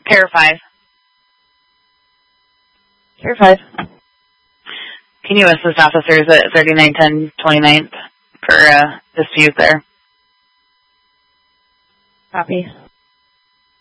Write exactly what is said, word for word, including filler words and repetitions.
Pair five. Pair five. Can you assist officers at thirty-nine ten twenty-ninth for uh, dispute there? Copy.